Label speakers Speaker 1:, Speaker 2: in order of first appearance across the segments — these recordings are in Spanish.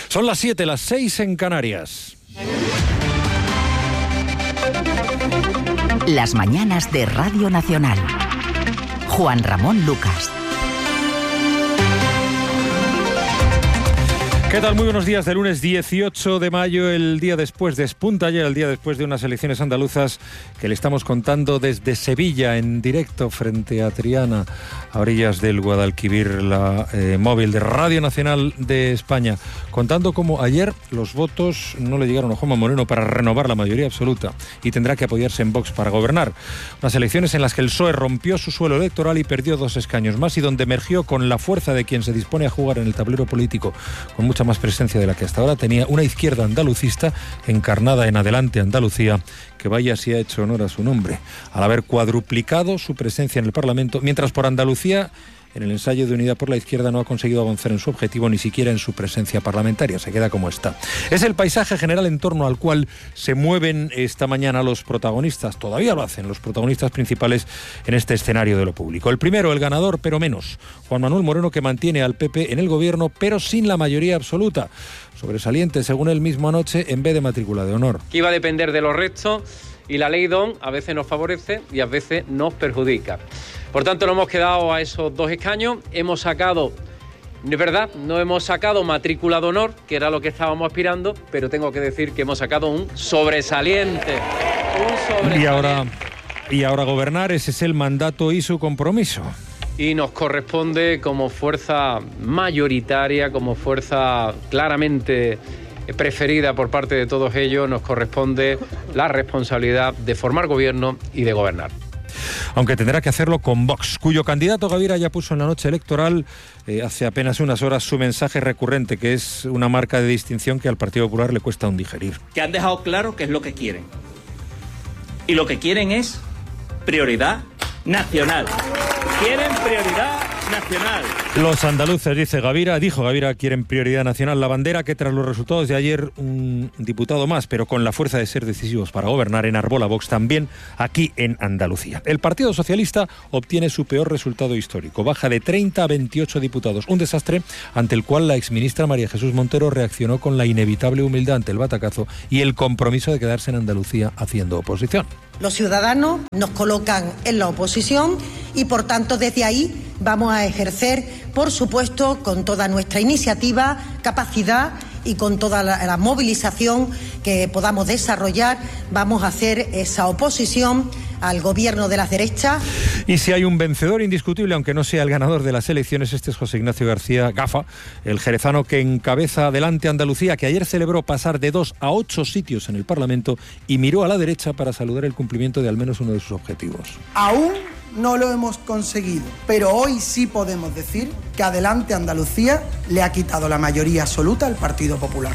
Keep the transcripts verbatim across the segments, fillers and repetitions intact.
Speaker 1: Son las siete, las seis en Canarias.
Speaker 2: Las mañanas de Radio Nacional. Juan Ramón Lucas.
Speaker 1: ¿Qué tal? Muy buenos días de lunes dieciocho de mayo, el día después, despunta ayer, el día después de unas elecciones andaluzas que le estamos contando desde Sevilla en directo frente a Triana, a orillas del Guadalquivir, la eh, móvil de Radio Nacional de España, contando cómo ayer los votos no le llegaron a Juanma Moreno para renovar la mayoría absoluta y tendrá que apoyarse en Vox para gobernar. Unas elecciones en las que el P S O E rompió su suelo electoral y perdió dos escaños más y donde emergió con la fuerza de quien se dispone a jugar en el tablero político con mucha más presencia de la que hasta ahora tenía, una izquierda andalucista encarnada en Adelante Andalucía, que vaya si ha hecho honor a su nombre, al haber cuadruplicado su presencia en el Parlamento, mientras por Andalucía, en el ensayo de unidad por la izquierda, no ha conseguido avanzar en su objetivo, ni siquiera en su presencia parlamentaria, se queda como está. Es el paisaje general en torno al cual se mueven esta mañana los protagonistas, todavía lo hacen, los protagonistas principales en este escenario de lo público. El primero, el ganador, pero menos, Juan Manuel Moreno, que mantiene al P P en el gobierno, pero sin la mayoría absoluta. Sobresaliente, según él mismo anoche, en vez de matrícula de honor.
Speaker 3: Que iba a depender de los restos, y la ley D O N a veces nos favorece y a veces nos perjudica. Por tanto, nos hemos quedado a esos dos escaños. Hemos sacado, es verdad, no hemos sacado matrícula de honor, que era lo que estábamos aspirando, pero tengo que decir que hemos sacado un sobresaliente. Un sobresaliente.
Speaker 1: Y ahora, y ahora gobernar, ese es el mandato y su compromiso.
Speaker 3: Y nos corresponde como fuerza mayoritaria, como fuerza claramente preferida por parte de todos ellos, nos corresponde la responsabilidad de formar gobierno y de gobernar.
Speaker 1: Aunque tendrá que hacerlo con Vox, cuyo candidato Gavira ya puso en la noche electoral, eh, hace apenas unas horas, su mensaje recurrente, que es una marca de distinción que al Partido Popular le cuesta un digerir.
Speaker 4: Que han dejado claro qué es lo que quieren. Y lo que quieren es prioridad nacional. Quieren prioridad nacional.
Speaker 1: Los andaluces, dice Gavira, dijo Gavira, quieren prioridad nacional. La bandera que tras los resultados de ayer un diputado más, pero con la fuerza de ser decisivos para gobernar, enarbola Vox también aquí en Andalucía. El Partido Socialista obtiene su peor resultado histórico, baja de treinta a veintiocho diputados, un desastre ante el cual la exministra María Jesús Montero reaccionó con la inevitable humildad ante el batacazo y el compromiso de quedarse en Andalucía haciendo oposición.
Speaker 5: Los ciudadanos nos colocan en la oposición y, por tanto, desde ahí vamos a ejercer, por supuesto, con toda nuestra iniciativa, capacidad y con toda la, la movilización que podamos desarrollar, vamos a hacer esa oposición al gobierno de las derechas.
Speaker 1: Y si hay un vencedor indiscutible, aunque no sea el ganador de las elecciones, este es José Ignacio García Gafa, el jerezano que encabeza Adelante Andalucía, que ayer celebró pasar de dos a ocho sitios en el Parlamento y miró a la derecha para saludar el cumplimiento de al menos uno de sus objetivos.
Speaker 6: Aún no lo hemos conseguido, pero hoy sí podemos decir que Adelante Andalucía le ha quitado la mayoría absoluta al Partido Popular.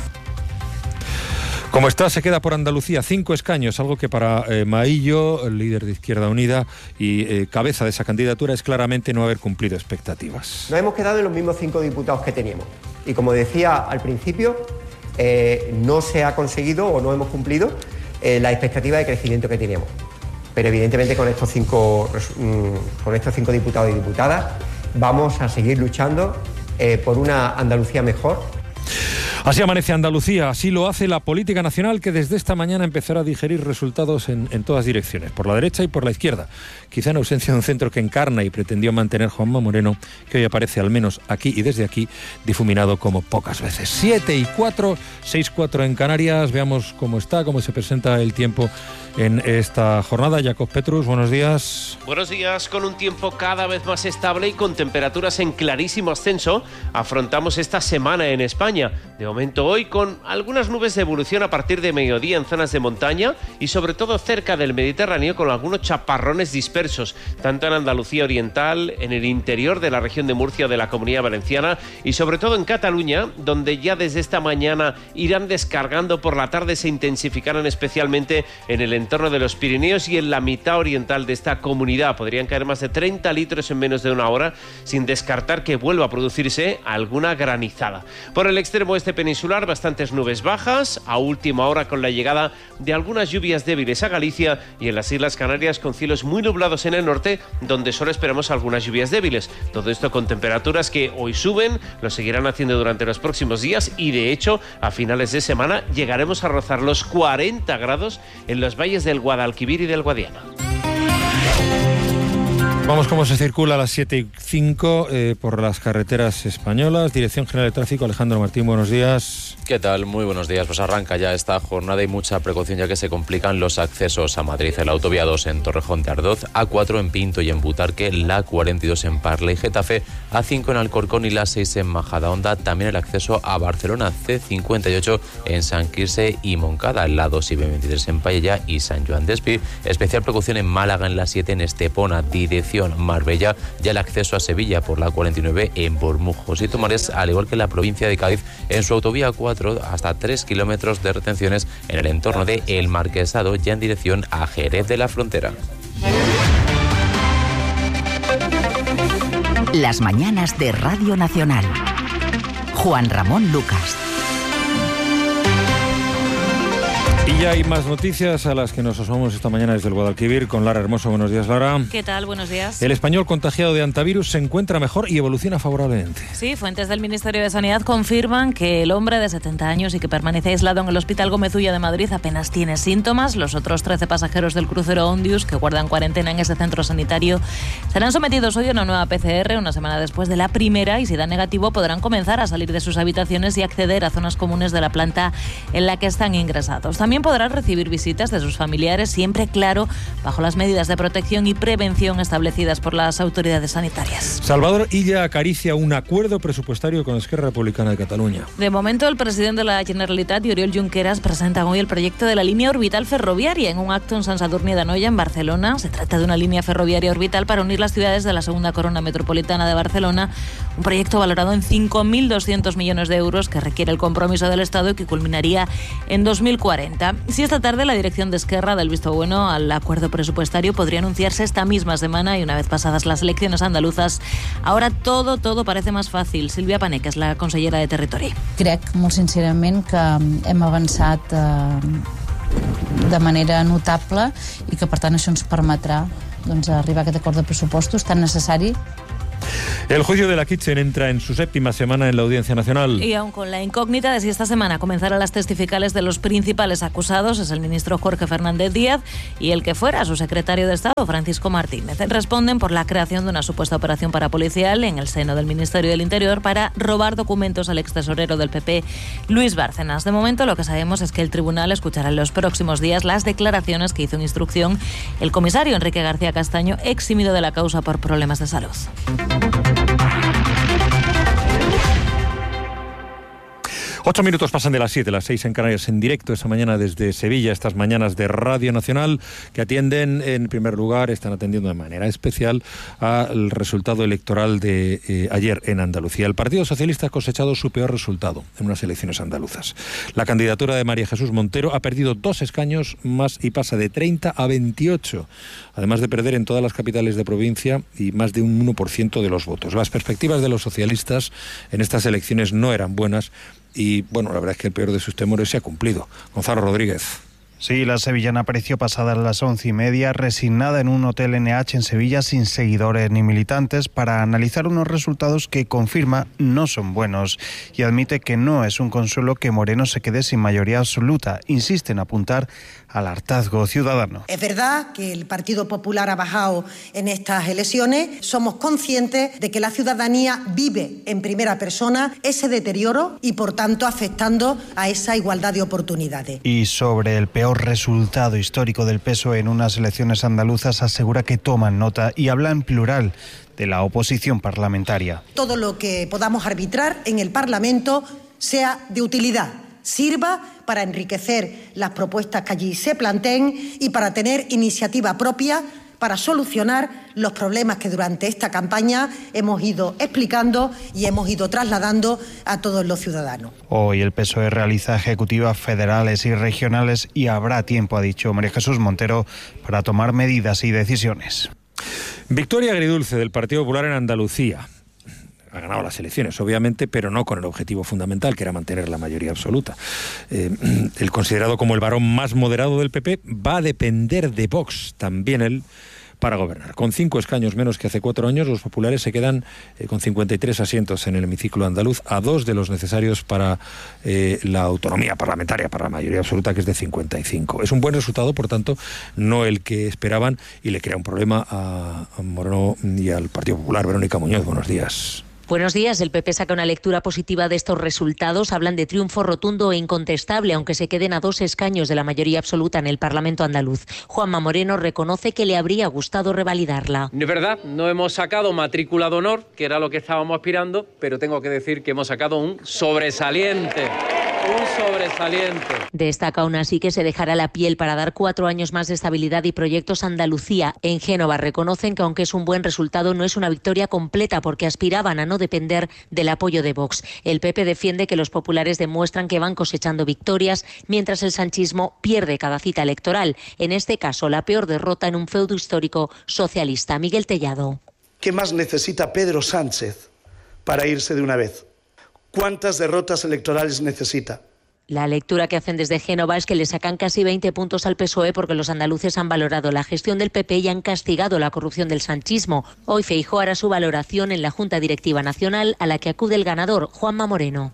Speaker 1: Como está, se queda por Andalucía cinco escaños, algo que para eh, Maillo, el líder de Izquierda Unida y eh, cabeza de esa candidatura, es claramente no haber cumplido expectativas.
Speaker 7: Nos hemos quedado en los mismos cinco diputados que teníamos. Y como decía al principio, eh, no se ha conseguido o no hemos cumplido eh, la expectativa de crecimiento que teníamos. Pero evidentemente con estos cinco, con estos cinco diputados y diputadas vamos a seguir luchando eh, por una Andalucía mejor.
Speaker 1: Así amanece Andalucía, así lo hace la política nacional, que desde esta mañana empezará a digerir resultados en, en todas direcciones, por la derecha y por la izquierda. Quizá en ausencia de un centro que encarna y pretendió mantener Juanma Moreno, que hoy aparece al menos aquí y desde aquí difuminado como pocas veces. Siete y cuatro, seis cuatro en Canarias. Veamos cómo está, cómo se presenta el tiempo en esta jornada. Jacob Petrus, buenos días.
Speaker 8: Buenos días. Con un tiempo cada vez más estable y con temperaturas en clarísimo ascenso, afrontamos esta semana en España. De momento hoy con algunas nubes de evolución a partir de mediodía en zonas de montaña y sobre todo cerca del Mediterráneo, con algunos chaparrones dispersos, tanto en Andalucía Oriental, en el interior de la región de Murcia o de la Comunidad Valenciana y sobre todo en Cataluña, donde ya desde esta mañana irán descargando, por la tarde se intensificarán especialmente en el entorno de los Pirineos y en la mitad oriental de esta comunidad. Podrían caer más de treinta litros en menos de una hora, sin descartar que vuelva a producirse alguna granizada. Por el extremo este peninsular, bastantes nubes bajas, a última hora con la llegada de algunas lluvias débiles a Galicia y en las Islas Canarias con cielos muy nublados en el norte, donde solo esperamos algunas lluvias débiles. Todo esto con temperaturas que hoy suben, lo seguirán haciendo durante los próximos días y de hecho a finales de semana llegaremos a rozar los cuarenta grados en los valles del Guadalquivir y del Guadiana.
Speaker 1: Vamos cómo se circula a las siete y cinco eh, por las carreteras españolas. Dirección General de Tráfico, Alejandro Martín, buenos días.
Speaker 9: ¿Qué tal? Muy buenos días. Pues arranca ya esta jornada y mucha precaución ya que se complican los accesos a Madrid. El autovía dos en Torrejón de Ardoz, A cuatro en Pinto y en Butarque, la cuarenta y dos en Parla y Getafe, A cinco en Alcorcón y la seis en Majadahonda. También el acceso a Barcelona, C cincuenta y ocho en San Quirze y Moncada, la dos y B veintitrés en Pallella y San Joan Despí. Especial precaución en Málaga en la siete en Estepona, dirección Marbella, ya el acceso a Sevilla por la cuarenta y nueve en Bormujos y Tomares, al igual que la provincia de Cádiz, en su autovía cuatro hasta tres kilómetros de retenciones en el entorno de El Marquesado, ya en dirección a Jerez de la Frontera.
Speaker 2: Las mañanas de Radio Nacional. Juan Ramón Lucas.
Speaker 1: Y ya hay más noticias a las que nos asomamos esta mañana desde el Guadalquivir con Lara Hermoso. Buenos días, Lara.
Speaker 10: ¿Qué tal? Buenos días.
Speaker 1: El español contagiado de antivirus se encuentra mejor y evoluciona favorablemente.
Speaker 10: Sí, fuentes del Ministerio de Sanidad confirman que el hombre de setenta años y que permanece aislado en el Hospital Gómez Ulla de Madrid apenas tiene síntomas. Los otros trece pasajeros del crucero Ondius que guardan cuarentena en ese centro sanitario serán sometidos hoy a una nueva P C R una semana después de la primera y si dan negativo podrán comenzar a salir de sus habitaciones y acceder a zonas comunes de la planta en la que están ingresados. También podrán recibir visitas de sus familiares, siempre claro, bajo las medidas de protección y prevención establecidas por las autoridades sanitarias.
Speaker 1: Salvador Illa acaricia un acuerdo presupuestario con Esquerra Republicana de Cataluña.
Speaker 10: De momento, el presidente de la Generalitat y Oriol Junqueras presentan hoy el proyecto de la línea orbital ferroviaria en un acto en Sant Sadurní d'Anoia, en Barcelona. Se trata de una línea ferroviaria orbital para unir las ciudades de la segunda corona metropolitana de Barcelona, un proyecto valorado en cinco mil doscientos millones de euros que requiere el compromiso del Estado y que culminaría en dos mil cuarenta. Si esta tarde la dirección de Esquerra da el visto bueno al acuerdo presupuestario, podría anunciarse esta misma semana y una vez pasadas las elecciones andaluzas, ahora todo, todo parece más fàcil. Sílvia Pané, que és la consellera de Territori.
Speaker 11: Crec molt sincerament que hem avançat eh, de manera notable i que per tant això ens permetrà doncs, arribar a aquest acord de pressupostos tan necessari.
Speaker 1: El juicio de la Kitchen entra en su séptima semana en la Audiencia Nacional.
Speaker 10: Y aún con la incógnita de si esta semana comenzarán las testificales de los principales acusados, es el ministro Jorge Fernández Díaz y el que fuera su secretario de Estado, Francisco Martínez. Responden por la creación de una supuesta operación parapolicial en el seno del Ministerio del Interior para robar documentos al extesorero del P P, Luis Bárcenas. De momento, lo que sabemos es que el tribunal escuchará en los próximos días las declaraciones que hizo en instrucción el comisario Enrique García Castaño, eximido de la causa por problemas de salud.
Speaker 1: Ocho minutos pasan de las siete, las seis en Canarias, en directo esta mañana desde Sevilla, estas mañanas de Radio Nacional, que atienden, en primer lugar, están atendiendo de manera especial al resultado electoral de eh, ayer en Andalucía. El Partido Socialista ha cosechado su peor resultado en unas elecciones andaluzas. La candidatura de María Jesús Montero ha perdido dos escaños más y pasa de treinta a veintiocho, además de perder en todas las capitales de provincia y más de un uno por ciento de los votos. Las perspectivas de los socialistas en estas elecciones no eran buenas. Y bueno, la verdad es que el peor de sus temores se ha cumplido. Gonzalo Rodríguez.
Speaker 12: Sí, la sevillana apareció pasadas las once y media, resignada en un hotel N H en Sevilla sin seguidores ni militantes para analizar unos resultados que confirma no son buenos y admite que no es un consuelo que Moreno se quede sin mayoría absoluta. Insiste en apuntar al hartazgo ciudadano.
Speaker 5: Es verdad que el Partido Popular ha bajado en estas elecciones. Somos conscientes de que la ciudadanía vive en primera persona ese deterioro y por tanto afectando a esa igualdad de oportunidades.
Speaker 12: Y sobre el peor resultado histórico del P S O E en unas elecciones andaluzas asegura que toman nota y habla en plural de la oposición parlamentaria.
Speaker 5: Todo lo que podamos arbitrar en el Parlamento sea de utilidad, sirva para enriquecer las propuestas que allí se planteen y para tener iniciativa propia para solucionar los problemas que durante esta campaña hemos ido explicando y hemos ido trasladando a todos los ciudadanos.
Speaker 12: Hoy el P S O E realiza ejecutivas federales y regionales y habrá tiempo, ha dicho María Jesús Montero, para tomar medidas y decisiones.
Speaker 1: Victoria agridulce del Partido Popular en Andalucía. ha ganado las elecciones, obviamente, pero no con el objetivo fundamental, que era mantener la mayoría absoluta. Eh, el considerado como el varón más moderado del P P va a depender de Vox, también él, para gobernar. Con cinco escaños menos que hace cuatro años, los populares se quedan eh, con cincuenta y tres asientos en el hemiciclo andaluz, a dos de los necesarios para eh, la autonomía parlamentaria, para la mayoría absoluta, que es de cincuenta y cinco. Es un buen resultado, por tanto, no el que esperaban, y le crea un problema a, a Moreno y al Partido Popular. Verónica Muñoz, buenos días.
Speaker 13: Buenos días. El P P saca una lectura positiva de estos resultados. Hablan de triunfo rotundo e incontestable, aunque se queden a dos escaños de la mayoría absoluta en el Parlamento andaluz. Juanma Moreno reconoce que le habría gustado revalidarla.
Speaker 3: Es verdad, no hemos sacado matrícula de honor, que era lo que estábamos aspirando, pero tengo que decir que hemos sacado un sobresaliente. Un sobresaliente.
Speaker 13: Destaca aún así que se dejará la piel para dar cuatro años más de estabilidad y proyectos a Andalucía. En Génova reconocen que aunque es un buen resultado, no es una victoria completa porque aspiraban a no depender del apoyo de Vox. El P P defiende que los populares demuestran que van cosechando victorias, mientras el sanchismo pierde cada cita electoral. En este caso, la peor derrota en un feudo histórico socialista. Miguel Tellado.
Speaker 14: ¿Qué más necesita Pedro Sánchez para irse de una vez? ¿Cuántas derrotas electorales necesita?
Speaker 13: La lectura que hacen desde Génova es que le sacan casi veinte puntos al P S O E porque los andaluces han valorado la gestión del P P y han castigado la corrupción del sanchismo. Hoy Feijóo hará su valoración en la Junta Directiva Nacional, a la que acude el ganador, Juanma Moreno.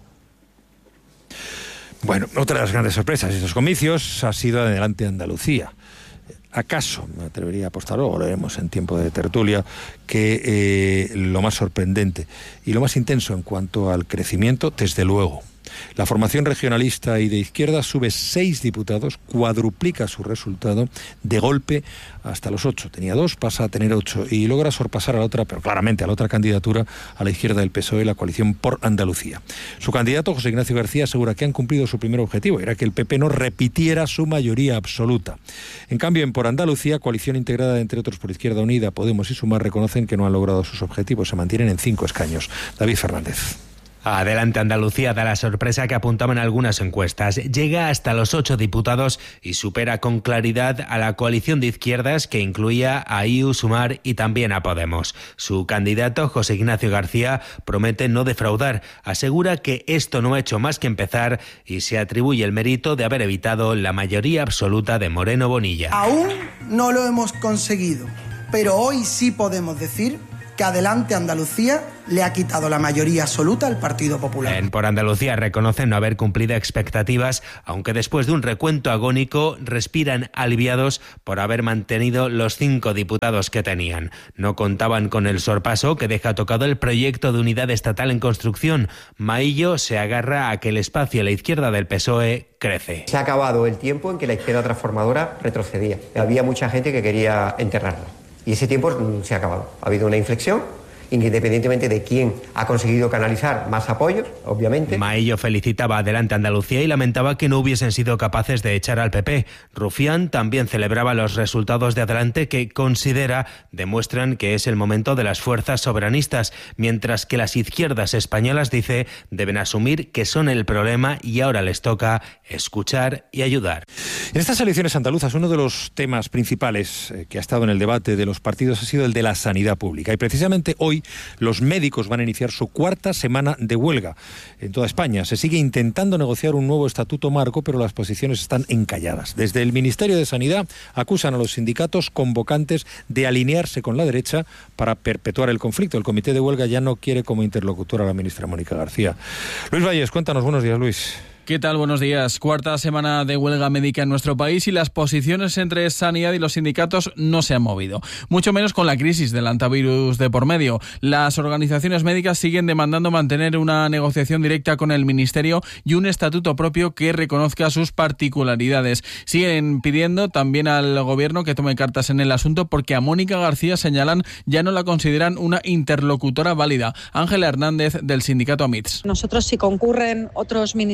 Speaker 1: Bueno, otra de las grandes sorpresas de estos comicios ha sido adelante Andalucía. ¿Acaso, me atrevería a apostar, luego lo veremos en tiempo de tertulia, que eh, lo más sorprendente y lo más intenso en cuanto al crecimiento, desde luego? La formación regionalista y de izquierda sube seis diputados, cuadruplica su resultado de golpe hasta los ocho. Tenía dos, pasa a tener ocho y logra sorpasar a la otra, pero claramente a la otra candidatura, a la izquierda del P S O E, la coalición por Andalucía. Su candidato, José Ignacio García, asegura que han cumplido su primer objetivo, era que el P P no repitiera su mayoría absoluta. En cambio, en Por Andalucía, coalición integrada entre otros por Izquierda Unida, Podemos y Sumar, reconocen que no han logrado sus objetivos, se mantienen en cinco escaños. David Fernández.
Speaker 15: Adelante Andalucía da la sorpresa que apuntaban algunas encuestas. Llega hasta los ocho diputados y supera con claridad a la coalición de izquierdas que incluía a I U, Sumar y también a Podemos. Su candidato, José Ignacio García, promete no defraudar. Asegura que esto no ha hecho más que empezar y se atribuye el mérito de haber evitado la mayoría absoluta de Moreno Bonilla.
Speaker 6: Aún no lo hemos conseguido, pero hoy sí podemos decir que Adelante Andalucía le ha quitado la mayoría absoluta al Partido Popular.
Speaker 15: En Por Andalucía reconocen no haber cumplido expectativas, aunque después de un recuento agónico respiran aliviados por haber mantenido los cinco diputados que tenían. No contaban con el sorpaso que deja tocado el proyecto de unidad estatal en construcción. Maillo se agarra a que el espacio a la izquierda del P S O E crece.
Speaker 7: Se ha acabado el tiempo en que la izquierda transformadora retrocedía. Había mucha gente que quería enterrarla. Y ese tiempo se ha acabado. Ha habido una inflexión, independientemente de quién ha conseguido canalizar más apoyos, obviamente.
Speaker 15: Maillo felicitaba a Adelante Andalucía y lamentaba que no hubiesen sido capaces de echar al P P. Rufián también celebraba los resultados de Adelante, que considera demuestran que es el momento de las fuerzas soberanistas, mientras que las izquierdas españolas, dice, deben asumir que son el problema y ahora les toca escuchar y ayudar.
Speaker 1: En estas elecciones andaluzas, uno de los temas principales eh, que ha estado en el debate de los partidos ha sido el de la sanidad pública. Y precisamente hoy los médicos van a iniciar su cuarta semana de huelga en toda España. Se sigue intentando negociar un nuevo estatuto marco, pero las posiciones están encalladas. Desde el Ministerio de Sanidad acusan a los sindicatos convocantes de alinearse con la derecha para perpetuar el conflicto. El comité de huelga ya no quiere como interlocutora a la ministra Mónica García. Luis Valles, cuéntanos. Buenos días, Luis.
Speaker 16: ¿Qué tal? Buenos días. Cuarta semana de huelga médica en nuestro país y las posiciones entre sanidad y los sindicatos no se han movido. Mucho menos con la crisis del antivirus de por medio. Las organizaciones médicas siguen demandando mantener una negociación directa con el Ministerio y un estatuto propio que reconozca sus particularidades. Siguen pidiendo también al Gobierno que tome cartas en el asunto porque a Mónica García, señalan, ya no la consideran una interlocutora válida. Ángela Hernández, del sindicato AMITS.
Speaker 17: Nosotros, si concurren otros ministerios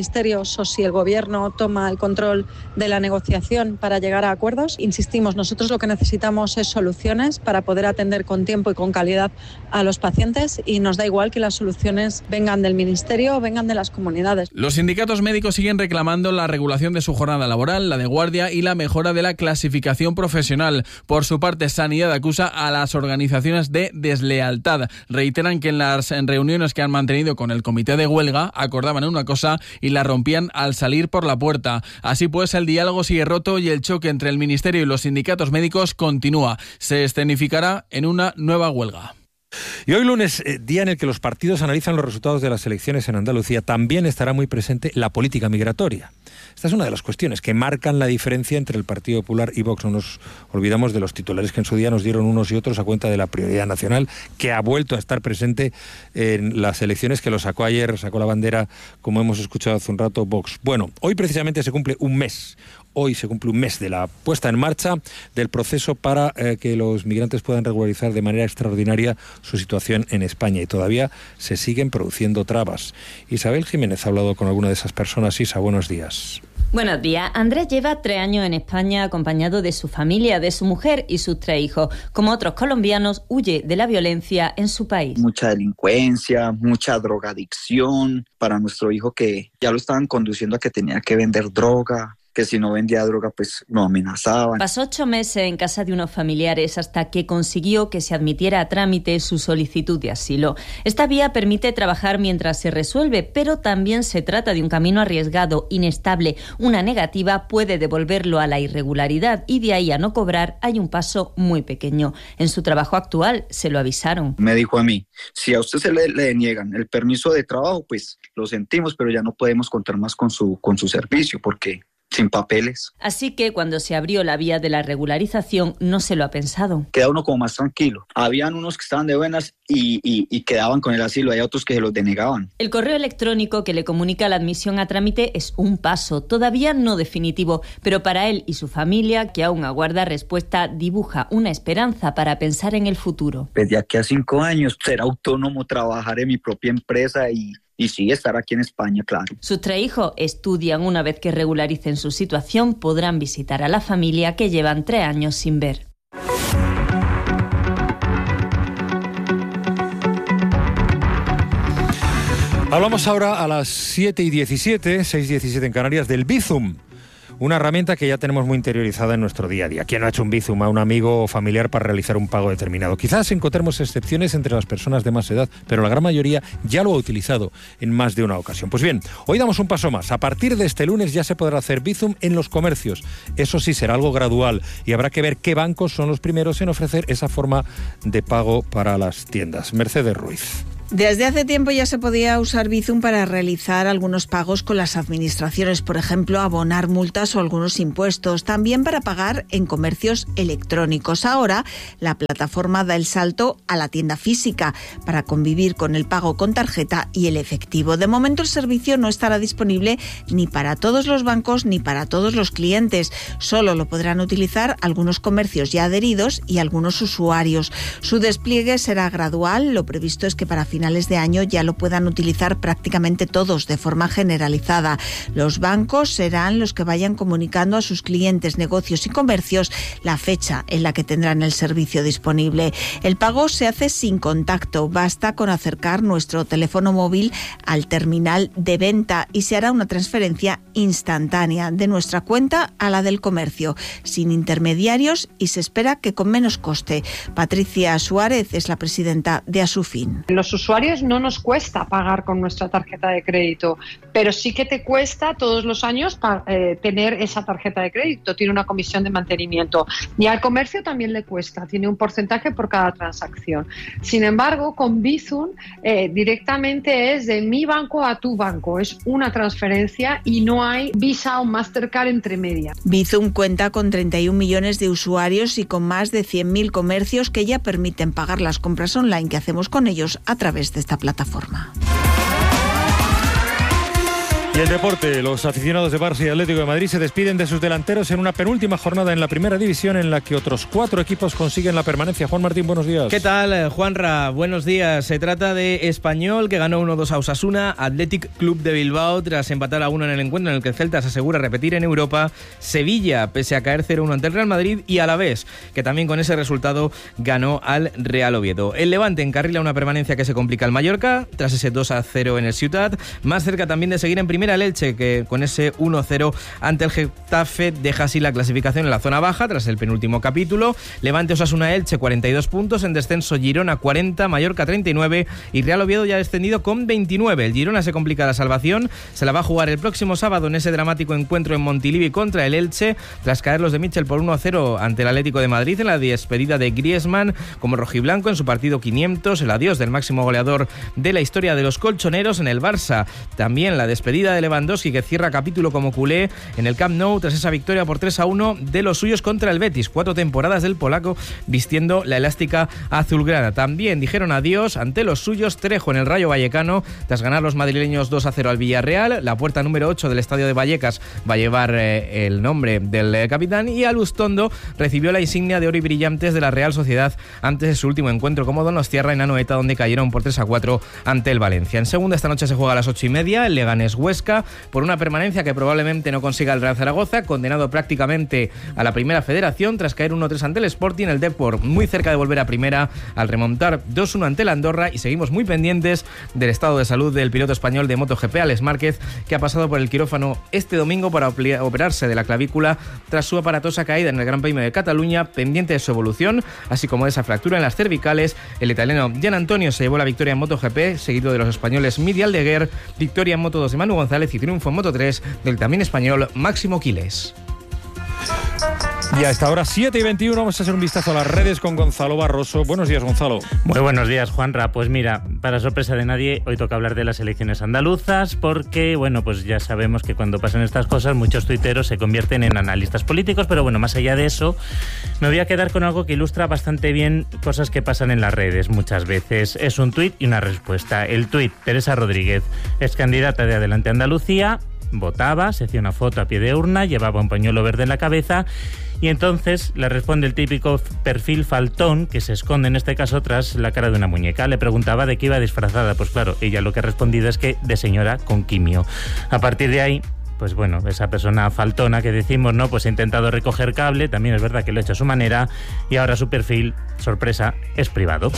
Speaker 17: o si el Gobierno toma el control de la negociación para llegar a acuerdos. Insistimos, nosotros lo que necesitamos es soluciones para poder atender con tiempo y con calidad a los pacientes y nos da igual que las soluciones vengan del Ministerio o vengan de las comunidades.
Speaker 16: Los sindicatos médicos siguen reclamando la regulación de su jornada laboral, la de guardia y la mejora de la clasificación profesional. Por su parte, Sanidad acusa a las organizaciones de deslealtad. Reiteran que en las reuniones que han mantenido con el comité de huelga acordaban una cosa y la rompían al salir por la puerta. Así pues, el diálogo sigue roto y el choque entre el Ministerio y los sindicatos médicos continúa. Se escenificará en una nueva huelga.
Speaker 1: Y hoy lunes, eh, día en el que los partidos analizan los resultados de las elecciones en Andalucía, también estará muy presente la política migratoria. Esta es una de las cuestiones que marcan la diferencia entre el Partido Popular y Vox. No nos olvidamos de los titulares que en su día nos dieron unos y otros a cuenta de la prioridad nacional, que ha vuelto a estar presente en las elecciones, que lo sacó ayer, sacó la bandera, como hemos escuchado hace un rato, Vox. Bueno, hoy precisamente se cumple un mes. Hoy se cumple un mes de la puesta en marcha del proceso para eh, que los migrantes puedan regularizar de manera extraordinaria su situación en España, y todavía se siguen produciendo trabas. Isabel Jiménez ha hablado con alguna de esas personas. Isa, buenos días.
Speaker 18: Buenos días. Andrés lleva tres años en España acompañado de su familia, de su mujer y sus tres hijos. Como otros colombianos, huye de la violencia en su país.
Speaker 19: Mucha delincuencia, mucha drogadicción. Para nuestro hijo, que ya lo estaban conduciendo a que tenía que vender droga, que si no vendía droga pues lo amenazaban.
Speaker 18: Pasó ocho meses en casa de unos familiares hasta que consiguió que se admitiera a trámite su solicitud de asilo. Esta vía permite trabajar mientras se resuelve, pero también se trata de un camino arriesgado, inestable. Una negativa puede devolverlo a la irregularidad y de ahí a no cobrar hay un paso muy pequeño. En su trabajo actual se lo avisaron.
Speaker 19: Me dijo a mí, si a usted se le, le niegan el permiso de trabajo, pues lo sentimos, pero ya no podemos contar más con su, con su servicio porque sin papeles.
Speaker 18: Así que cuando se abrió la vía de la regularización no se lo ha pensado.
Speaker 19: Queda uno como más tranquilo. Habían unos que estaban de buenas y, y, y quedaban con el asilo, hay otros que se los denegaban.
Speaker 18: El correo electrónico que le comunica la admisión a trámite es un paso, todavía no definitivo, pero para él y su familia, que aún aguarda respuesta, dibuja una esperanza para pensar en el futuro.
Speaker 19: Pues de aquí a cinco años ser autónomo, trabajar en mi propia empresa y Y sí, estar aquí en España, claro.
Speaker 18: Sus tres hijos estudian. Una vez que regularicen su situación, podrán visitar a la familia que llevan tres años sin ver.
Speaker 1: Hablamos ahora a las siete y diecisiete, seis y diecisiete en Canarias, del Bizum. Una herramienta que ya tenemos muy interiorizada en nuestro día a día. ¿Quién no ha hecho un Bizum a un amigo o familiar para realizar un pago determinado? Quizás encontremos excepciones entre las personas de más edad, pero la gran mayoría ya lo ha utilizado en más de una ocasión. Pues bien, hoy damos un paso más. A partir de este lunes ya se podrá hacer Bizum en los comercios. Eso sí, será algo gradual y habrá que ver qué bancos son los primeros en ofrecer esa forma de pago para las tiendas. Mercedes Ruiz.
Speaker 20: Desde hace tiempo ya se podía usar Bizum para realizar algunos pagos con las administraciones, por ejemplo, abonar multas o algunos impuestos, también para pagar en comercios electrónicos. Ahora, la plataforma da el salto a la tienda física para convivir con el pago con tarjeta y el efectivo. De momento, el servicio no estará disponible ni para todos los bancos ni para todos los clientes. Solo lo podrán utilizar algunos comercios ya adheridos y algunos usuarios. Su despliegue será gradual. Lo previsto es que para finales de año ya lo puedan utilizar prácticamente todos de forma generalizada. Los bancos serán los que vayan comunicando a sus clientes, negocios y comercios la fecha en la que tendrán el servicio disponible. El pago se hace sin contacto, basta con acercar nuestro teléfono móvil al terminal de venta y se hará una transferencia instantánea de nuestra cuenta a la del comercio, sin intermediarios y se espera que con menos coste. Patricia Suárez es la presidenta de Asufin.
Speaker 21: Los usuarios no nos cuesta pagar con nuestra tarjeta de crédito, pero sí que te cuesta todos los años pa- eh, tener esa tarjeta de crédito, tiene una comisión de mantenimiento y al comercio también le cuesta, tiene un porcentaje por cada transacción. Sin embargo, con Bizum eh, directamente es de mi banco a tu banco, es una transferencia y no hay Visa o Mastercard entre medias.
Speaker 20: Bizum cuenta con treinta y un millones de usuarios y con más de cien mil comercios que ya permiten pagar las compras online que hacemos con ellos a través de esta plataforma.
Speaker 1: Y el deporte, los aficionados de Barça y Atlético de Madrid se despiden de sus delanteros en una penúltima jornada en la primera división en la que otros cuatro equipos consiguen la permanencia. Juan Martín, buenos días.
Speaker 4: ¿Qué tal, Juanra? Buenos días. Se trata de Español, que ganó uno dos a Osasuna, Athletic Club de Bilbao tras empatar a uno en el encuentro en el que el Celta se asegura repetir en Europa, Sevilla, pese a caer cero uno ante el Real Madrid, y Alavés, que también con ese resultado ganó al Real Oviedo. El Levante encarrila una permanencia que se complica al Mallorca, tras ese dos a cero en el Ciutat, más cerca también de seguir en primera el Elche, que con ese uno cero ante el Getafe deja así la clasificación en la zona baja tras el penúltimo capítulo. Levante Osasuna Elche cuarenta y dos puntos, en descenso Girona cuarenta, Mallorca treinta y nueve y Real Oviedo ya descendido con veintinueve. El Girona se complica la salvación, se la va a jugar el próximo sábado en ese dramático encuentro en Montilivi contra el Elche, tras caer los de Michel por uno a cero ante el Atlético de Madrid en la despedida de Griezmann como rojiblanco en su partido quinientos, el adiós del máximo goleador de la historia de los colchoneros en el Barça. También la despedida de Lewandowski, que cierra capítulo como culé en el Camp Nou tras esa victoria por tres a uno de los suyos contra el Betis. Cuatro temporadas del polaco vistiendo la elástica azulgrana. También dijeron adiós ante los suyos Trejo en el Rayo Vallecano tras ganar los madrileños dos a cero al Villarreal. La puerta número ocho del estadio de Vallecas va a llevar eh, el nombre del eh, capitán, y Alustondo recibió la insignia de oro y brillantes de la Real Sociedad antes de su último encuentro como donostiarra en Anoeta, donde cayeron por tres a cuatro ante el Valencia. En segunda esta noche se juega a las ocho y media el Leganés Huesca por una permanencia que probablemente no consiga el Real Zaragoza, condenado prácticamente a la primera federación tras caer uno tres ante el Sporting. El Depor muy cerca de volver a primera al remontar dos uno ante el Andorra, y seguimos muy pendientes del estado de salud del piloto español de MotoGP, Alex Márquez, que ha pasado por el quirófano este domingo para operarse de la clavícula tras su aparatosa caída en el Gran Premio de Cataluña, pendiente de su evolución, así como de esa fractura en las cervicales. El italiano Gian Antonio se llevó la victoria en MotoGP, seguido de los españoles Midi Aldeguer, victoria en Moto dos de Manu González y triunfo en Moto tres del también español Máximo Quiles.
Speaker 1: Y a esta hora siete y veintiuno vamos a hacer un vistazo a las redes con Gonzalo Barroso. Buenos días, Gonzalo.
Speaker 22: Muy buenos días, Juanra. Pues mira, para sorpresa de nadie, hoy toca hablar de las elecciones andaluzas porque, bueno, pues ya sabemos que cuando pasan estas cosas muchos tuiteros se convierten en analistas políticos, pero bueno, más allá de eso, me voy a quedar con algo que ilustra bastante bien cosas que pasan en las redes muchas veces. Es un tuit y una respuesta. El tuit, Teresa Rodríguez, ex candidata de Adelante Andalucía, votaba, se hacía una foto a pie de urna, llevaba un pañuelo verde en la cabeza, y entonces le responde el típico perfil faltón que se esconde en este caso tras la cara de una muñeca. Le preguntaba de qué iba disfrazada. Pues claro, ella lo que ha respondido es que de señora con quimio. A partir de ahí, pues bueno, esa persona faltona que decimos, ¿no? Pues ha intentado recoger cable, también es verdad que lo ha hecho a su manera, y ahora su perfil, sorpresa, es privado.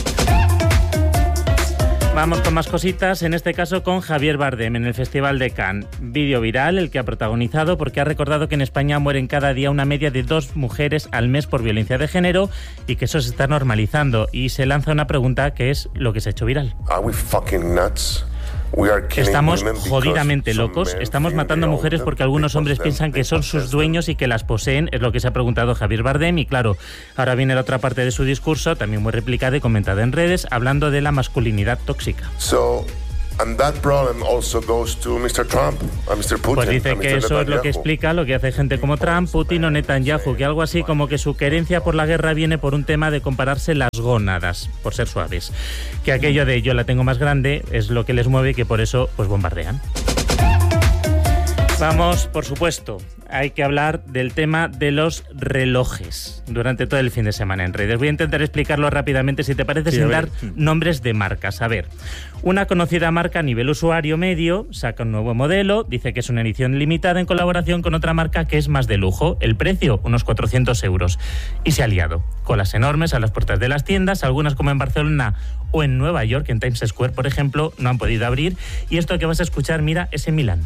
Speaker 22: Vamos con más cositas, en este caso con Javier Bardem en el Festival de Cannes. Vídeo viral el que ha protagonizado porque ha recordado que en España mueren cada día una media de dos mujeres al mes por violencia de género y que eso se está normalizando, y se lanza una pregunta que es lo que se ha hecho viral.
Speaker 23: Are we fucking nuts?
Speaker 22: Estamos jodidamente locos, estamos matando mujeres porque algunos hombres piensan que son sus dueños y que las poseen, es lo que se ha preguntado Javier Bardem. Y claro, ahora viene la otra parte de su discurso, también muy replicada y comentada en redes, hablando de la masculinidad tóxica.
Speaker 23: So, and that problem also goes to mister Trump, a mister Putin,
Speaker 22: pues dice que eso es lo que explica lo que hace gente como Trump, Putin o Netanyahu, que algo así como que su querencia por la guerra viene por un tema de compararse las gónadas, por ser suaves, que aquello de yo la tengo más grande es lo que les mueve y que por eso pues bombardean. Vamos, por supuesto, hay que hablar del tema de los relojes durante todo el fin de semana en redes. Voy a intentar explicarlo rápidamente, si te parece, sí, sin dar nombres de marcas. A ver, una conocida marca a nivel usuario medio saca un nuevo modelo, dice que es una edición limitada en colaboración con otra marca que es más de lujo. El precio, unos cuatrocientos euros. Y se ha liado. Colas enormes a las puertas de las tiendas, algunas como en Barcelona o en Nueva York, en Times Square, por ejemplo, no han podido abrir. Y esto que vas a escuchar, mira, es en Milán.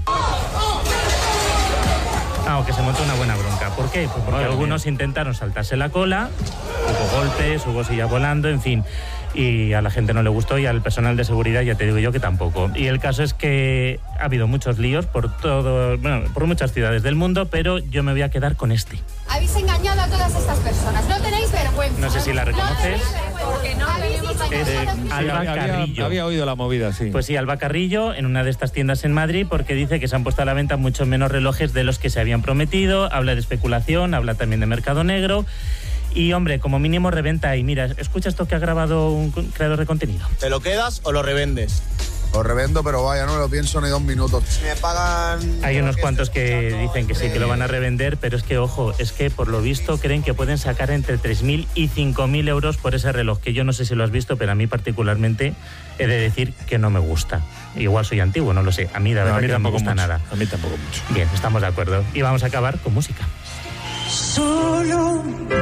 Speaker 22: Ah, o que se montó una buena bronca. ¿Por qué? Pues porque Madre algunos mía. intentaron saltarse la cola, hubo golpes, hubo sillas volando, en fin. Y a la gente no le gustó y al personal de seguridad ya te digo yo que tampoco. Y el caso es que ha habido muchos líos por todo, bueno, por muchas ciudades del mundo, pero yo me voy a quedar con este.
Speaker 24: Habéis engañado a todas estas personas, no tenéis vergüenza.
Speaker 22: No sé si la reconoces.
Speaker 24: Porque no tenemos
Speaker 22: Es de Alba
Speaker 1: había,
Speaker 22: Carrillo.
Speaker 1: Había oído la movida, sí.
Speaker 22: Pues sí, Alba Carrillo, en una de estas tiendas en Madrid, porque dice que se han puesto a la venta mucho menos relojes de los que se habían prometido. Habla de especulación, habla también de mercado negro. Y, hombre, como mínimo reventa. Y mira, escucha esto que ha grabado un creador de contenido.
Speaker 25: ¿Te lo quedas o lo revendes?
Speaker 2: Lo revendo, pero vaya, no me lo pienso ni dos minutos. Si me pagan...
Speaker 22: Hay unos cuantos que dicen que sí, que lo van a revender, pero es que, ojo, es que por lo visto creen que pueden sacar entre tres mil y cinco mil euros por ese reloj, que yo no sé si lo has visto, pero a mí particularmente he de decir que no me gusta. Igual soy antiguo, no lo sé. A mí la verdad no, a mí que no me gusta
Speaker 1: mucho.
Speaker 22: nada.
Speaker 1: A mí tampoco mucho.
Speaker 22: Bien, estamos de acuerdo. Y vamos a acabar con música.
Speaker 8: Solo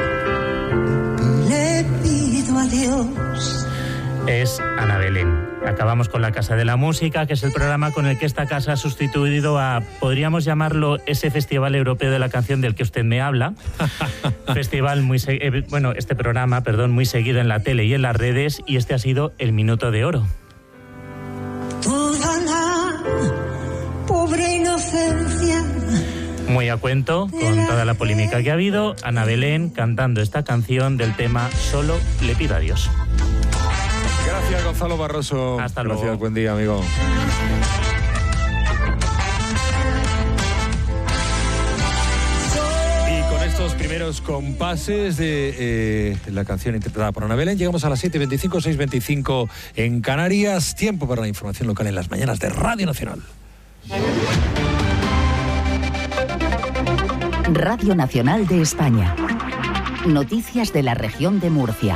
Speaker 8: le pido a Dios.
Speaker 22: Es Ana Belén. Acabamos con la Casa de la Música, que es el programa con el que esta casa ha sustituido a, podríamos llamarlo, ese Festival Europeo de la Canción del que usted me habla. Festival muy, eh, bueno, este programa, perdón, muy seguido en la tele y en las redes, y este ha sido el Minuto de Oro.
Speaker 8: Toda la pobre inocencia.
Speaker 22: Muy a cuento, con toda la polémica que ha habido, Ana Belén cantando esta canción del tema Solo le pido a Dios.
Speaker 1: Gracias, Gonzalo Barroso.
Speaker 22: Hasta luego.
Speaker 1: Gracias, buen día, amigo. Y con estos primeros compases de eh, la canción interpretada por Ana Belén, llegamos a las siete y veinticinco, seis y veinticinco en Canarias. Tiempo para la información local en las mañanas de Radio Nacional.
Speaker 9: Radio Nacional de España. Noticias de la región de Murcia.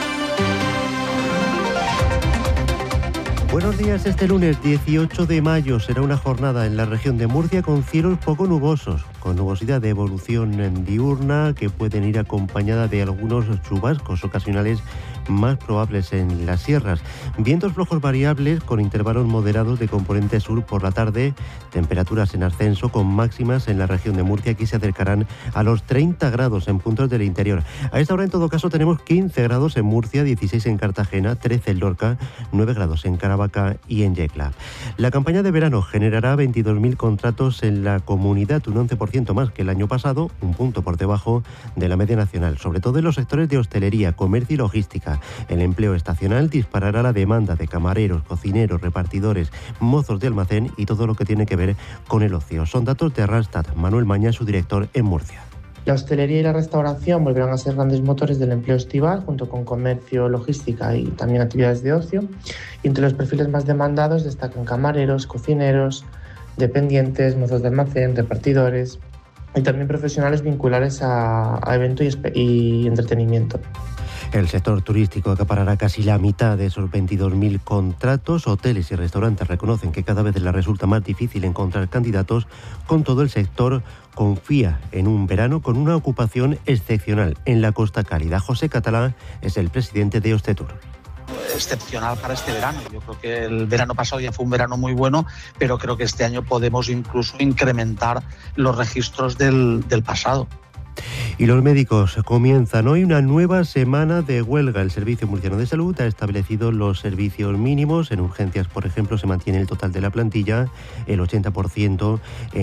Speaker 11: Buenos días. Este lunes dieciocho de mayo será una jornada en la región de Murcia con cielos poco nubosos, con nubosidad de evolución diurna que pueden ir acompañada de algunos chubascos ocasionales más probables en las sierras. Vientos flojos variables con intervalos moderados de componente sur por la tarde, temperaturas en ascenso con máximas en la región de Murcia que se acercarán a los treinta grados en puntos del interior. A esta hora en todo caso tenemos quince grados en Murcia, dieciséis en Cartagena, trece en Lorca, nueve grados en Caravaca y en Yecla. La campaña de verano generará veintidós mil contratos en la comunidad, un once por ciento más que el año pasado, un punto por debajo de la media nacional, sobre todo en los sectores de hostelería, comercio y logística. El empleo estacional disparará la demanda de camareros, cocineros, repartidores, mozos de almacén y todo lo que tiene que ver con el ocio. Son datos de Randstad. Manuel Maña, su director en Murcia.
Speaker 25: La hostelería y la restauración volverán a ser grandes motores del empleo estival, junto con comercio, logística y también actividades de ocio. Y entre los perfiles más demandados destacan camareros, cocineros, dependientes, mozos de almacén, repartidores y también profesionales vinculados a, a evento y, y entretenimiento.
Speaker 11: El sector turístico acaparará casi la mitad de esos veintidós mil contratos. Hoteles y restaurantes reconocen que cada vez les resulta más difícil encontrar candidatos. Con todo, el sector confía en un verano con una ocupación excepcional en la Costa Cálida. José Catalá es el presidente de Hostetur.
Speaker 26: Excepcional para este verano. Yo creo que el verano pasado ya fue un verano muy bueno, pero creo que este año podemos incluso incrementar los registros del, del pasado.
Speaker 11: Y los médicos comienzan hoy una nueva semana de huelga. El Servicio Murciano de Salud ha establecido los servicios mínimos. En urgencias, por ejemplo, se mantiene el total de la plantilla, el ochenta por ciento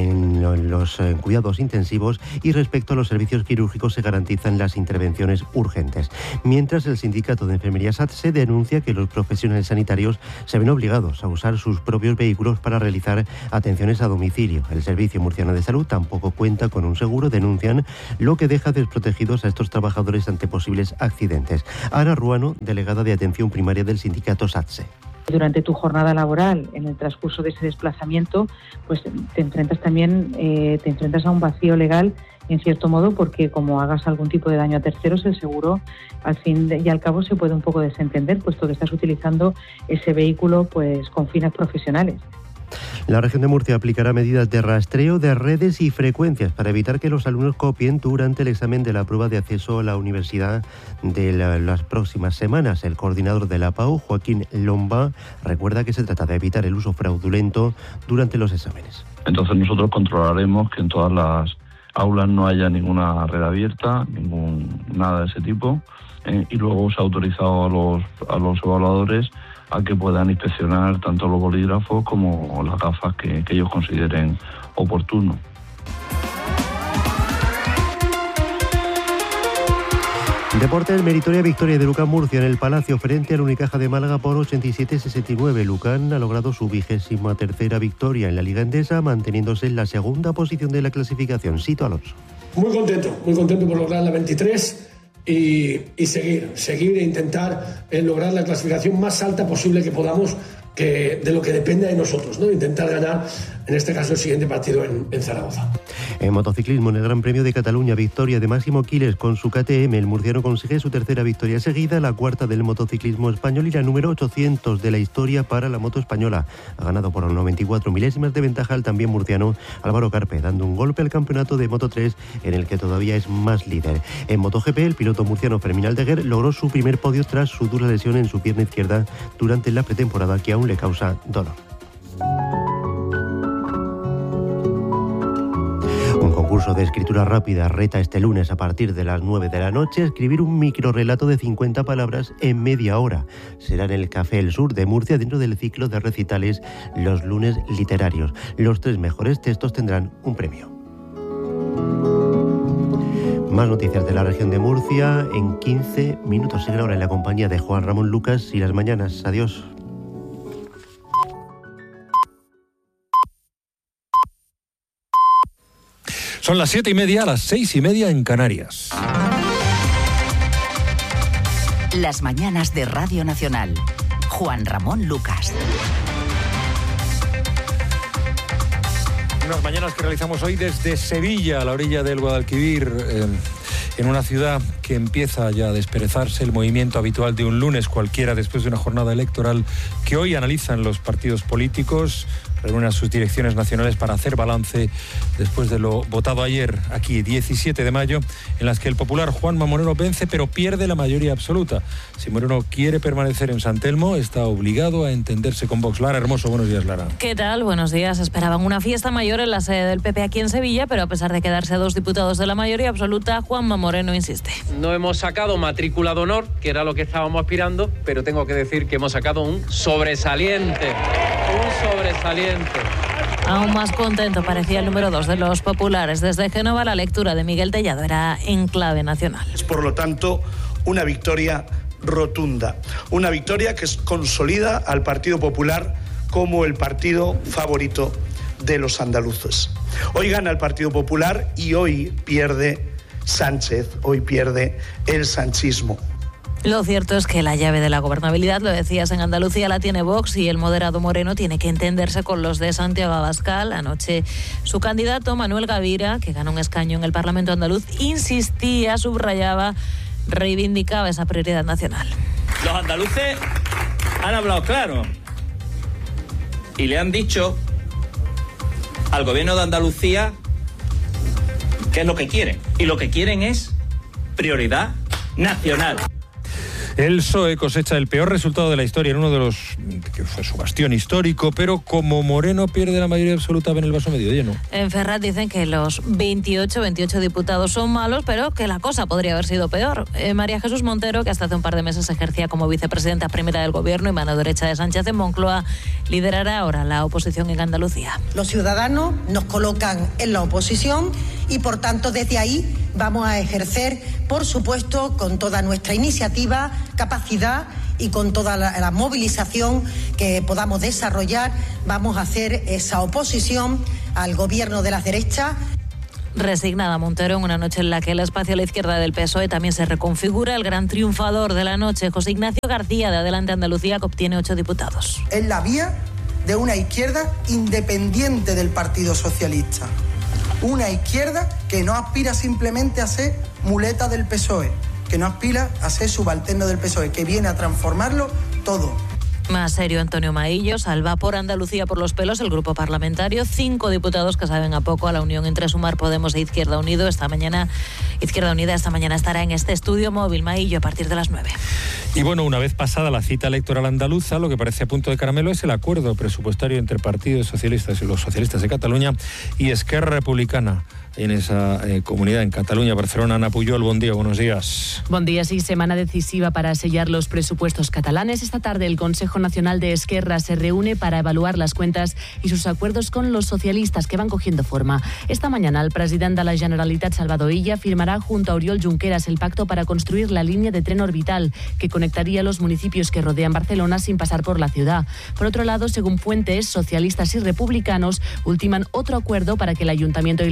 Speaker 11: en los cuidados intensivos, y respecto a los servicios quirúrgicos se garantizan las intervenciones urgentes. Mientras, el sindicato de enfermería S A T S E denuncia que los profesionales sanitarios se ven obligados a usar sus propios vehículos para realizar atenciones a domicilio. El Servicio Murciano de Salud tampoco cuenta con un seguro, denuncian, lo que deja desprotegidos a estos trabajadores ante posibles accidentes. Ana Ruano, delegada de Atención Primaria del sindicato S A T S E.
Speaker 27: Durante tu jornada laboral, en el transcurso de ese desplazamiento, pues te enfrentas también, eh, te enfrentas a un vacío legal, en cierto modo, porque como hagas algún tipo de daño a terceros, el seguro, al fin y al cabo, se puede un poco desentender, puesto que estás utilizando ese vehículo pues con fines profesionales.
Speaker 11: La región de Murcia aplicará medidas de rastreo de redes y frecuencias para evitar que los alumnos copien durante el examen de la prueba de acceso a la universidad de la, las próximas semanas. El coordinador de la P A U, Joaquín Lomba, recuerda que se trata de evitar el uso fraudulento durante los exámenes.
Speaker 28: Entonces nosotros controlaremos que en todas las aulas no haya ninguna red abierta, ningún nada de ese tipo, eh, y luego se ha autorizado a los, a los evaluadores a que puedan inspeccionar tanto los bolígrafos como las gafas que, que ellos consideren oportuno.
Speaker 11: Deportes, meritoria victoria de Lucán Murcia en el Palacio frente al Unicaja de Málaga por ochenta y siete a sesenta y nueve. Lucán ha logrado su vigésima tercera victoria en la Liga Endesa, manteniéndose en la segunda posición de la clasificación. Sito Alonso.
Speaker 29: Muy contento, muy contento por lograr la veintitrés. Y, y seguir, seguir e intentar eh, lograr la clasificación más alta posible que podamos que, de lo que depende de nosotros, ¿no? Intentar ganar, en este caso, el siguiente partido en, en Zaragoza.
Speaker 11: En motociclismo, en el Gran Premio de Cataluña, victoria de Máximo Quiles con su K T M. El murciano consigue su tercera victoria seguida, la cuarta del motociclismo español y la número ochocientos de la historia para la moto española. Ha ganado por noventa y cuatro milésimas de ventaja al también murciano Álvaro Carpe, dando un golpe al campeonato de Moto tres, en el que todavía es más líder. En MotoGP, el piloto murciano Fermín Aldeguer logró su primer podio tras su dura lesión en su pierna izquierda durante la pretemporada, que aún le causa dolor. Un concurso de escritura rápida reta este lunes a partir de las nueve de la noche a escribir un microrrelato de cincuenta palabras en media hora. Será en el Café El Sur de Murcia, dentro del ciclo de recitales Los Lunes Literarios. Los tres mejores textos tendrán un premio. Más noticias de la región de Murcia en quince minutos. Siguen ahora en la compañía de Juan Ramón Lucas y Las Mañanas. Adiós.
Speaker 1: Son las siete y media, a las seis y media en Canarias.
Speaker 9: Las Mañanas de Radio Nacional. Juan Ramón Lucas.
Speaker 1: Unas mañanas que realizamos hoy desde Sevilla, a la orilla del Guadalquivir, eh, en una ciudad que empieza ya a desperezarse, el movimiento habitual de un lunes cualquiera después de una jornada electoral que hoy analizan los partidos políticos, reúnen a sus direcciones nacionales para hacer balance después de lo votado ayer, aquí, diecisiete de mayo, en las que el popular Juanma Moreno vence pero pierde la mayoría absoluta. Si Moreno quiere permanecer en San Telmo, está obligado a entenderse con Vox. Lara Hermoso, buenos días, Lara.
Speaker 3: ¿Qué tal? Buenos días. Esperaban una fiesta mayor en la sede del P P aquí en Sevilla, pero a pesar de quedarse a dos diputados de la mayoría absoluta, Juanma Moreno insiste.
Speaker 5: No hemos sacado matrícula de honor, que era lo que estábamos aspirando, pero tengo que decir que hemos sacado un sobresaliente. Un sobresaliente.
Speaker 3: Aún más contento parecía el número dos de los populares. Desde Génova, la lectura de Miguel Tellado era en clave nacional.
Speaker 6: Es, por lo tanto, una victoria rotunda. Una victoria que consolida al Partido Popular como el partido favorito de los andaluces. Hoy gana el Partido Popular y hoy pierde Sánchez, hoy pierde el sanchismo.
Speaker 3: Lo cierto es que la llave de la gobernabilidad, lo decías, en Andalucía la tiene Vox y el moderado Moreno tiene que entenderse con los de Santiago Abascal. Anoche su candidato, Manuel Gavira, que ganó un escaño en el Parlamento andaluz, insistía, subrayaba, reivindicaba esa prioridad nacional.
Speaker 7: Los andaluces han hablado claro y le han dicho al gobierno de Andalucía qué es lo que quieren. Y lo que quieren es prioridad nacional.
Speaker 1: El P S O E cosecha el peor resultado de la historia en uno de los que fue su bastión histórico, pero como Moreno pierde la mayoría absoluta, ven el vaso medio lleno.
Speaker 3: En Ferraz dicen que los veintiocho, veintiocho diputados son malos, pero que la cosa podría haber sido peor. Eh, María Jesús Montero, que hasta hace un par de meses ejercía como vicepresidenta primera del gobierno y mano derecha de Sánchez en Moncloa, liderará ahora la oposición en Andalucía.
Speaker 10: Los ciudadanos nos colocan en la oposición y, por tanto, desde ahí vamos a ejercer, por supuesto, con toda nuestra iniciativa, capacidad y con toda la, la movilización que podamos desarrollar, vamos a hacer esa oposición al gobierno de las derechas.
Speaker 3: Resignada Montero en una noche en la que el espacio a la izquierda del P S O E también se reconfigura. El gran triunfador de la noche, José Ignacio García, de Adelante Andalucía, que obtiene ocho diputados.
Speaker 10: Es la vía de una izquierda independiente del Partido Socialista. Una izquierda que no aspira simplemente a ser muleta del P S O E, que no aspira a ser subalterno del P S O E, que viene a transformarlo todo.
Speaker 3: Más serio, Antonio Maillo salva por Andalucía por los pelos el grupo parlamentario. Cinco diputados que saben a poco a la unión entre Sumar, Podemos e Izquierda Unido. Esta mañana, Izquierda Unida esta mañana estará en este estudio móvil. Maillo a partir de las nueve.
Speaker 1: Y bueno, una vez pasada la cita electoral andaluza, lo que parece a punto de caramelo es el acuerdo presupuestario entre partidos socialistas y los socialistas de Cataluña y Esquerra Republicana en esa eh, comunidad en Cataluña. Barcelona, Ana Pujol, buen día, buenos días.
Speaker 12: Buen día, sí, semana decisiva para sellar los presupuestos catalanes. Esta tarde el Consejo Nacional de Esquerra se reúne para evaluar las cuentas y sus acuerdos con los socialistas que van cogiendo forma. Esta mañana el presidente de la Generalitat, Salvador Illa, firmará junto a Oriol Junqueras el pacto para construir la línea de tren orbital que conectaría los municipios que rodean Barcelona sin pasar por la ciudad. Por otro lado, según fuentes, socialistas y republicanos ultiman otro acuerdo para que el Ayuntamiento y la Generalitat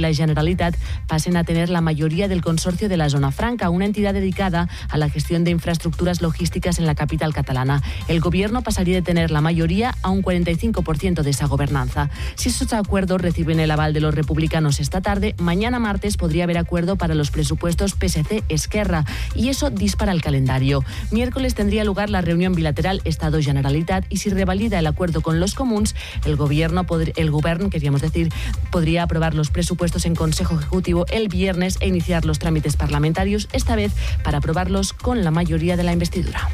Speaker 12: Generalitat pasen a tener la mayoría del consorcio de la Zona Franca, una entidad dedicada a la gestión de infraestructuras logísticas en la capital catalana. El gobierno pasaría de tener la mayoría a un cuarenta y cinco por ciento de esa gobernanza. Si esos acuerdos reciben el aval de los republicanos esta tarde, mañana martes podría haber acuerdo para los presupuestos P S C-Esquerra, y eso dispara el calendario. Miércoles tendría lugar la reunión bilateral Estado-Generalitat y si revalida el acuerdo con los comuns, el gobierno, el gobierno, queríamos decir, podría aprobar los presupuestos en Consejo Ejecutivo el viernes e iniciar los trámites parlamentarios, esta vez para aprobarlos con la mayoría de la investidura.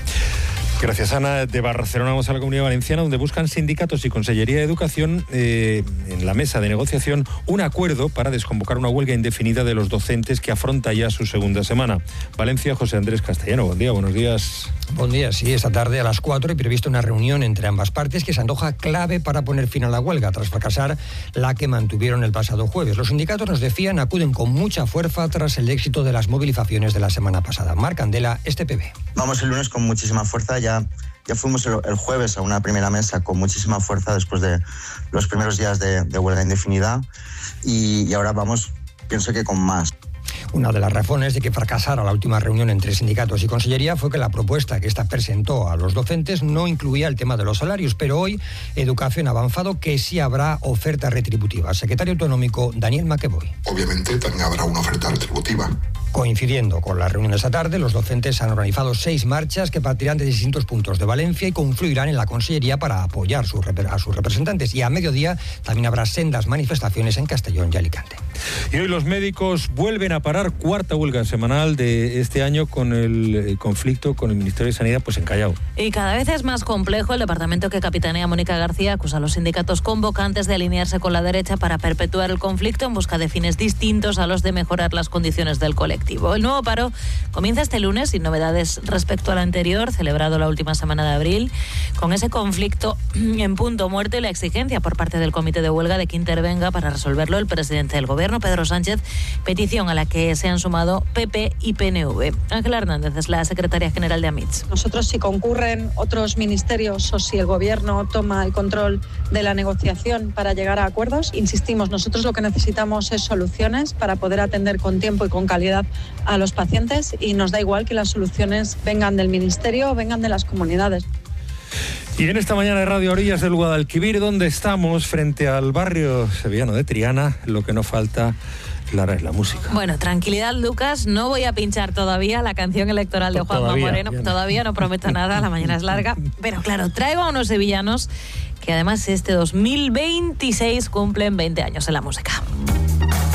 Speaker 1: Gracias, Ana. De Barcelona vamos a la Comunidad Valenciana, donde buscan sindicatos y Consellería de Educación eh, en la mesa de negociación un acuerdo para desconvocar una huelga indefinida de los docentes que afronta ya su segunda semana. Valencia, José Andrés Castellano. Buen día, buenos días.
Speaker 13: Buen día, sí, esta tarde a las cuatro hay prevista una reunión entre ambas partes que se antoja clave para poner fin a la huelga, tras fracasar la que mantuvieron el pasado jueves. Los sindicatos, nos decían, acuden con mucha fuerza tras el éxito de las movilizaciones de la semana pasada. Marc Candela, este P B.
Speaker 14: Vamos el lunes con muchísima fuerza, ya Ya fuimos el, el jueves a una primera mesa con muchísima fuerza después de los primeros días de, de huelga indefinida y, y ahora vamos, pienso que con más.
Speaker 13: Una de las razones de que fracasara la última reunión entre sindicatos y Consellería fue que la propuesta que esta presentó a los docentes no incluía el tema de los salarios, pero hoy Educación ha avanzado que sí habrá oferta retributiva. Secretario autonómico Daniel Maqueboy.
Speaker 15: Obviamente también habrá una oferta retributiva.
Speaker 13: Coincidiendo con la reunión de esta tarde, los docentes han organizado seis marchas que partirán de distintos puntos de Valencia y confluirán en la Consellería para apoyar sus, a sus representantes. Y a mediodía también habrá sendas manifestaciones en Castellón y Alicante.
Speaker 1: Y hoy los médicos vuelven a parar, cuarta huelga semanal de este año con el conflicto con el Ministerio de Sanidad pues en Callao.
Speaker 3: Y cada vez es más complejo. El departamento que capitanea Mónica García acusa a los sindicatos convocantes de alinearse con la derecha para perpetuar el conflicto en busca de fines distintos a los de mejorar las condiciones del colectivo. El nuevo paro comienza este lunes sin novedades respecto al anterior, celebrado la última semana de abril, con ese conflicto en punto muerto y la exigencia por parte del comité de huelga de que intervenga para resolverlo el presidente del gobierno, Pedro Sánchez, petición a la que se han sumado P P y P N V. Ángela Hernández es la secretaria general de AMITS.
Speaker 16: Nosotros, si concurren otros ministerios o si el gobierno toma el control de la negociación para llegar a acuerdos, insistimos, nosotros lo que necesitamos es soluciones para poder atender con tiempo y con calidad a los pacientes y nos da igual que las soluciones vengan del ministerio o vengan de las comunidades.
Speaker 1: Y en esta mañana de Radio a Orillas del Guadalquivir, donde estamos frente al barrio sevillano de Triana, lo que no falta, Clara, es la música.
Speaker 3: Bueno, tranquilidad, Lucas, no voy a pinchar todavía la canción electoral de
Speaker 1: Pues
Speaker 3: Juanma
Speaker 1: todavía,
Speaker 3: Moreno,
Speaker 1: bien.
Speaker 3: todavía no prometo nada, la mañana es larga, pero claro, traigo a unos sevillanos que además este dos mil veintiséis cumplen veinte años en la música.